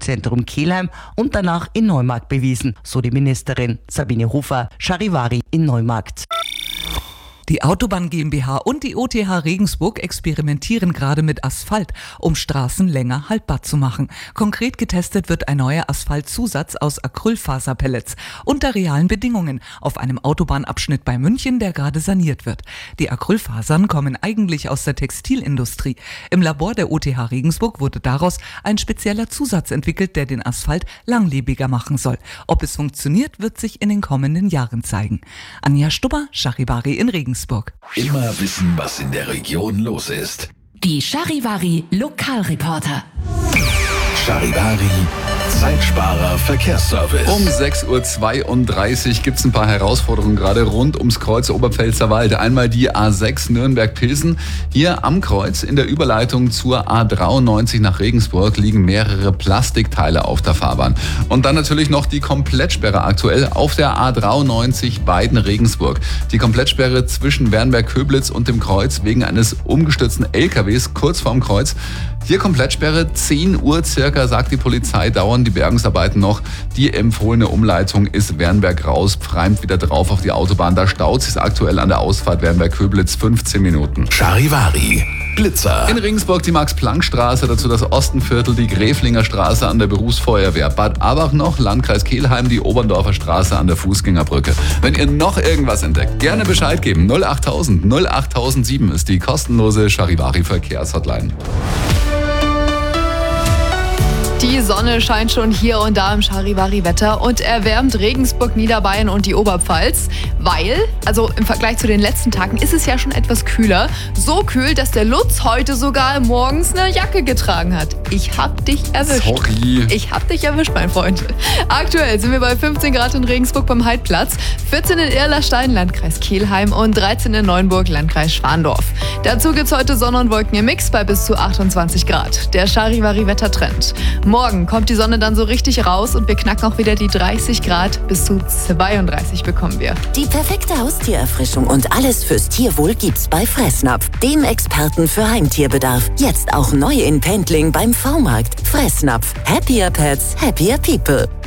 Schulzentrum Kelheim und danach in Neumarkt bewiesen, so die Ministerin Sabine Hofer, Charivari in Neumarkt. Die Autobahn GmbH und die OTH Regensburg experimentieren gerade mit Asphalt, um Straßen länger haltbar zu machen. Konkret getestet wird ein neuer Asphaltzusatz aus Acrylfaserpellets unter realen Bedingungen auf einem Autobahnabschnitt bei München, der gerade saniert wird. Die Acrylfasern kommen eigentlich aus der Textilindustrie. Im Labor der OTH Regensburg wurde daraus ein spezieller Zusatz entwickelt, der den Asphalt langlebiger machen soll. Ob es funktioniert, wird sich in den kommenden Jahren zeigen. Anja Stubber, Charivari in Regensburg. Immer wissen, was in der Region los ist. Die Charivari Lokalreporter. Charivari Zeitsparer Verkehrsservice. Um 6.32 Uhr gibt es ein paar Herausforderungen gerade rund ums Kreuz Oberpfälzerwald. Einmal die A6 Nürnberg-Pilsen. Hier am Kreuz in der Überleitung zur A93 nach Regensburg liegen mehrere Plastikteile auf der Fahrbahn. Und dann natürlich noch die Komplettsperre aktuell auf der A93 Weiden-Regensburg. Die Komplettsperre zwischen Wernberg-Köblitz und dem Kreuz wegen eines umgestürzten LKWs kurz vorm Kreuz. Hier Komplettsperre, 10 Uhr circa, sagt die Polizei, dauern die Bergungsarbeiten noch. Die empfohlene Umleitung ist Wernberg raus, Pfreimd wieder drauf auf die Autobahn. Da staut sich aktuell an der Ausfahrt Wernberg-Köblitz 15 Minuten. Charivari Blitzer. In Regensburg die Max-Planck-Straße, dazu das Ostenviertel, die Gräflinger Straße an der Berufsfeuerwehr. Bad Abach noch, Landkreis Kelheim, die Oberndorfer Straße an der Fußgängerbrücke. Wenn ihr noch irgendwas entdeckt, gerne Bescheid geben. 08000 08007 ist die kostenlose Charivari-Verkehrshotline. Die Sonne scheint schon hier und da im Charivari-Wetter und erwärmt Regensburg, Niederbayern und die Oberpfalz, weil, also im Vergleich zu den letzten Tagen, ist es ja schon etwas kühler. So kühl, dass der Lutz heute sogar morgens eine Jacke getragen hat. Ich hab dich erwischt. Sorry. Ich hab dich erwischt, mein Freund. Aktuell sind wir bei 15 Grad in Regensburg beim Heidplatz, 14 in Irlerstein, Landkreis Kelheim und 13 in Neuenburg, Landkreis Schwandorf. Dazu gibt's heute Sonne und Wolken im Mix bei bis zu 28 Grad. Der Charivari-Wettertrend. Morgen kommt die Sonne dann so richtig raus und wir knacken auch wieder die 30 Grad, bis zu 32 bekommen wir. Die perfekte Haustiererfrischung und alles fürs Tierwohl gibt's bei Fressnapf, dem Experten für Heimtierbedarf. Jetzt auch neu in Pendling beim V-Markt. Fressnapf. Happier Pets, happier people.